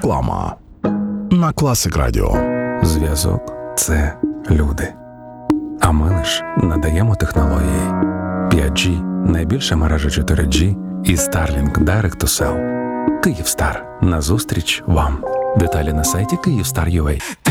Реклама на Класик Радіо. Зв'язок – це люди. А ми лиш надаємо технології. 5G – найбільша мережа 4G і Starlink Direct to Cell. Київстар. Назустріч вам. Деталі на сайті Kyivstar.ua.